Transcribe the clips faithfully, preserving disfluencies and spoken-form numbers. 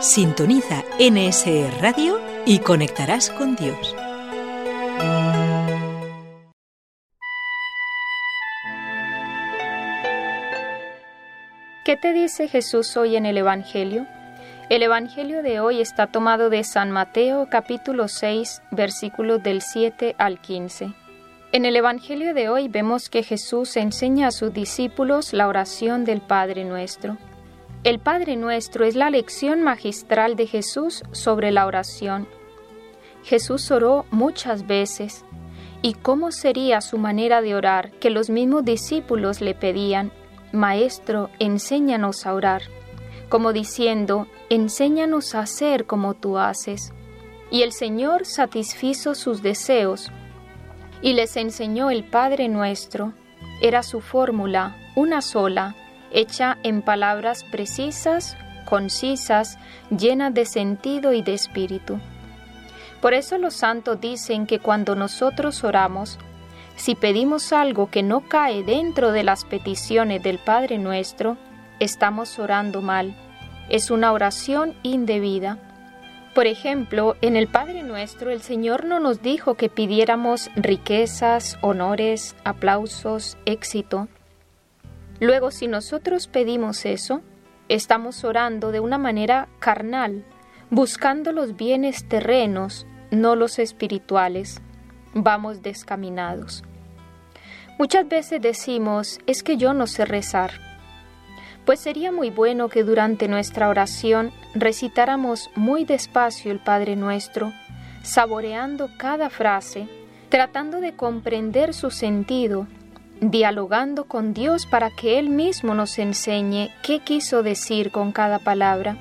Sintoniza N S E Radio y conectarás con Dios. ¿Qué te dice Jesús hoy en el Evangelio? El Evangelio de hoy está tomado de San Mateo, capítulo seis, versículos del siete al quince. En el Evangelio de hoy vemos que Jesús enseña a sus discípulos la oración del Padre Nuestro. El Padre Nuestro es la lección magistral de Jesús sobre la oración. Jesús oró muchas veces. ¿Y cómo sería su manera de orar que los mismos discípulos le pedían? Maestro, enséñanos a orar, como diciendo, enséñanos a hacer como tú haces. Y el Señor satisfizo sus deseos y les enseñó el Padre Nuestro. Era su fórmula, una sola, hecha en palabras precisas, concisas, llenas de sentido y de espíritu. Por eso los santos dicen que cuando nosotros oramos, si pedimos algo que no cae dentro de las peticiones del Padre Nuestro, estamos orando mal. Es una oración indebida. Por ejemplo, en el Padre Nuestro el Señor no nos dijo que pidiéramos riquezas, honores, aplausos, éxito. Luego, si nosotros pedimos eso, estamos orando de una manera carnal, buscando los bienes terrenos, no los espirituales. Vamos descaminados. Muchas veces decimos, es que yo no sé rezar. Pues sería muy bueno que durante nuestra oración recitáramos muy despacio el Padre Nuestro, saboreando cada frase, tratando de comprender su sentido, dialogando con Dios para que Él mismo nos enseñe qué quiso decir con cada palabra.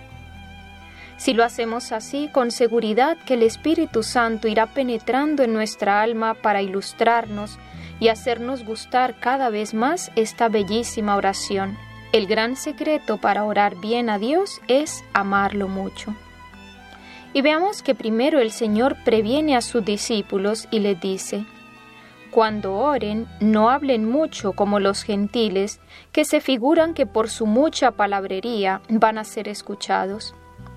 Si lo hacemos así, con seguridad que el Espíritu Santo irá penetrando en nuestra alma para ilustrarnos y hacernos gustar cada vez más esta bellísima oración. El gran secreto para orar bien a Dios es amarlo mucho. Y veamos que primero el Señor previene a sus discípulos y les dice, cuando oren, no hablen mucho como los gentiles, que se figuran que por su mucha palabrería van a ser escuchados.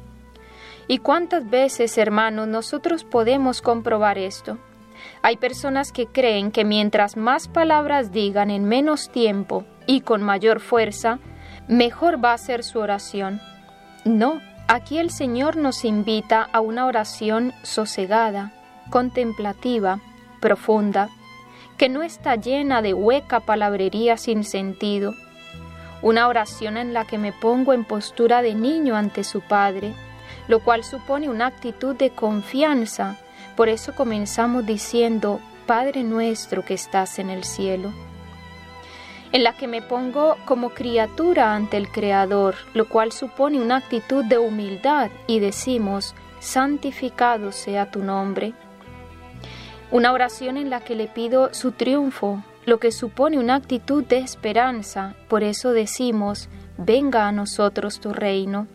¿Y cuántas veces, hermanos, nosotros podemos comprobar esto? Hay personas que creen que mientras más palabras digan en menos tiempo y con mayor fuerza, mejor va a ser su oración. No, aquí el Señor nos invita a una oración sosegada, contemplativa, profunda, que no está llena de hueca palabrería sin sentido. Una oración en la que me pongo en postura de niño ante su Padre, lo cual supone una actitud de confianza. Por eso comenzamos diciendo, Padre nuestro que estás en el cielo. En la que me pongo como criatura ante el Creador, lo cual supone una actitud de humildad y decimos, santificado sea tu nombre. Una oración en la que le pido su triunfo, lo que supone una actitud de esperanza, por eso decimos, venga a nosotros tu reino.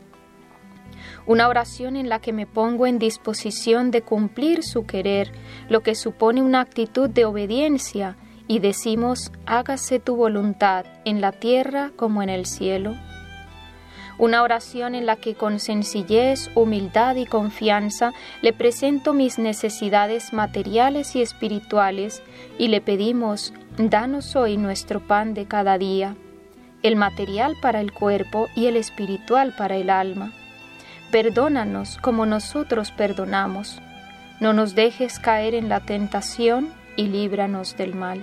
Una oración en la que me pongo en disposición de cumplir su querer, lo que supone una actitud de obediencia, y decimos, hágase tu voluntad, en la tierra como en el cielo. Una oración en la que con sencillez, humildad y confianza le presento mis necesidades materiales y espirituales y le pedimos, danos hoy nuestro pan de cada día, el material para el cuerpo y el espiritual para el alma. Perdónanos como nosotros perdonamos. No nos dejes caer en la tentación y líbranos del mal.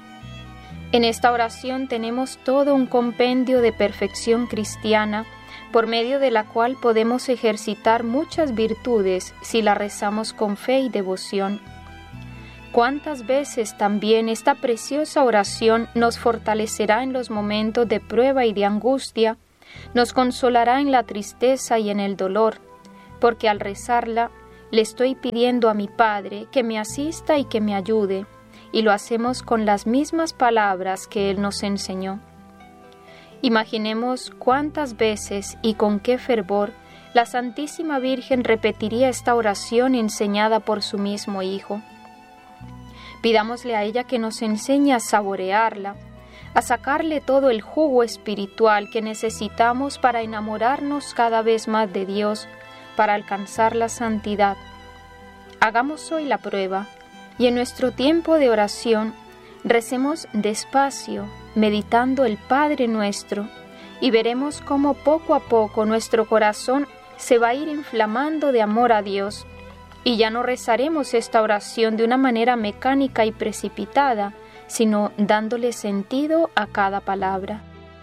En esta oración tenemos todo un compendio de perfección cristiana, por medio de la cual podemos ejercitar muchas virtudes si la rezamos con fe y devoción. ¿Cuántas veces también esta preciosa oración nos fortalecerá en los momentos de prueba y de angustia, nos consolará en la tristeza y en el dolor, porque al rezarla le estoy pidiendo a mi Padre que me asista y que me ayude, y lo hacemos con las mismas palabras que Él nos enseñó. Imaginemos cuántas veces y con qué fervor la Santísima Virgen repetiría esta oración enseñada por su mismo Hijo. Pidámosle a ella que nos enseñe a saborearla, a sacarle todo el jugo espiritual que necesitamos para enamorarnos cada vez más de Dios, para alcanzar la santidad. Hagamos hoy la prueba y en nuestro tiempo de oración recemos despacio, meditando el Padre Nuestro, y veremos cómo poco a poco nuestro corazón se va a ir inflamando de amor a Dios, y ya no rezaremos esta oración de una manera mecánica y precipitada, sino dándole sentido a cada palabra.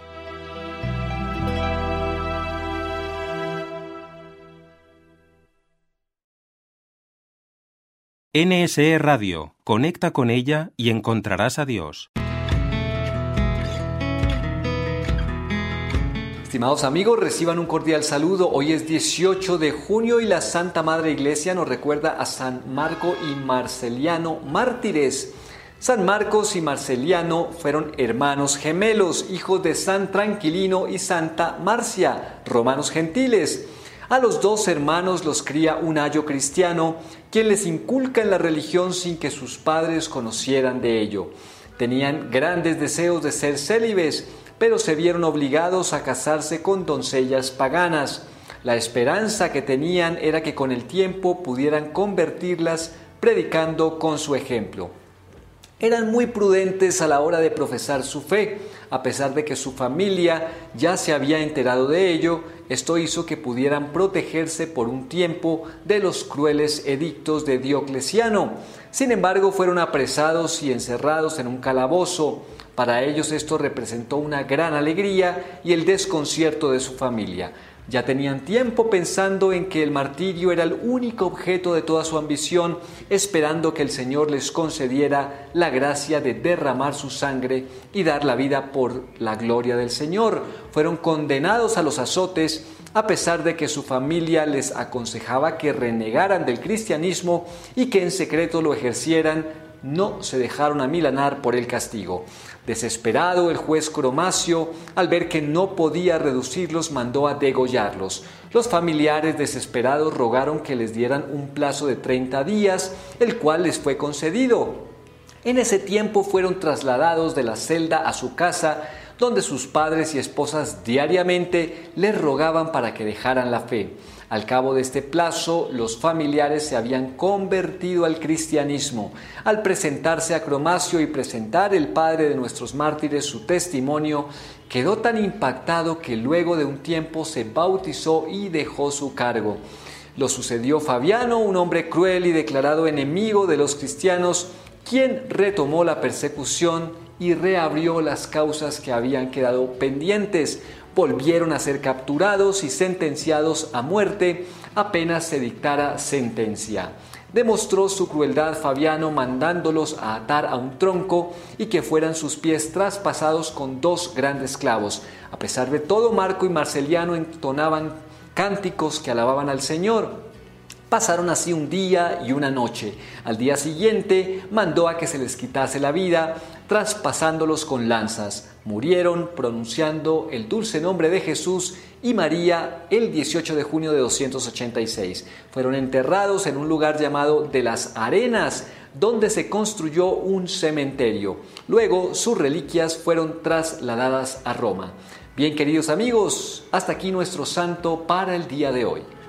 N S E Radio. Conecta con ella y encontrarás a Dios. Estimados amigos, reciban un cordial saludo. Hoy es dieciocho de junio y la Santa Madre Iglesia nos recuerda a San Marco y Marceliano, mártires. San Marcos y Marceliano fueron hermanos gemelos, hijos de San Tranquilino y Santa Marcia, romanos gentiles. A los dos hermanos los cría un ayo cristiano, quien les inculca en la religión sin que sus padres conocieran de ello. Tenían grandes deseos de ser célibes, pero se vieron obligados a casarse con doncellas paganas. La esperanza que tenían era que con el tiempo pudieran convertirlas predicando con su ejemplo. Eran muy prudentes a la hora de profesar su fe, a pesar de que su familia ya se había enterado de ello. Esto hizo que pudieran protegerse por un tiempo de los crueles edictos de Diocleciano. Sin embargo, fueron apresados y encerrados en un calabozo. Para ellos esto representó una gran alegría y el desconcierto de su familia. Ya tenían tiempo pensando en que el martirio era el único objeto de toda su ambición, esperando que el Señor les concediera la gracia de derramar su sangre y dar la vida por la gloria del Señor. Fueron condenados a los azotes, a pesar de que su familia les aconsejaba que renegaran del cristianismo y que en secreto lo ejercieran. No se dejaron amilanar por el castigo. Desesperado, el juez Cromacio, al ver que no podía reducirlos, mandó a degollarlos. Los familiares, desesperados, rogaron que les dieran un plazo de treinta días, el cual les fue concedido. En ese tiempo fueron trasladados de la celda a su casa, donde sus padres y esposas diariamente les rogaban para que dejaran la fe. Al cabo de este plazo, los familiares se habían convertido al cristianismo. Al presentarse a Cromacio y presentar el padre de nuestros mártires su testimonio, quedó tan impactado que luego de un tiempo se bautizó y dejó su cargo. Lo sucedió Fabiano, un hombre cruel y declarado enemigo de los cristianos, quien retomó la persecución y reabrió las causas que habían quedado pendientes. Volvieron a ser capturados y sentenciados a muerte apenas se dictara sentencia. Demostró su crueldad Fabiano mandándolos a atar a un tronco y que fueran sus pies traspasados con dos grandes clavos. A pesar de todo, Marco y Marceliano entonaban cánticos que alababan al Señor. Pasaron así un día y una noche. Al día siguiente mandó a que se les quitase la vida, traspasándolos con lanzas. Murieron pronunciando el dulce nombre de Jesús y María el dieciocho de junio de doscientos ochenta y seis. Fueron enterrados en un lugar llamado de las Arenas, donde se construyó un cementerio. Luego sus reliquias fueron trasladadas a Roma. Bien, queridos amigos, hasta aquí nuestro santo para el día de hoy.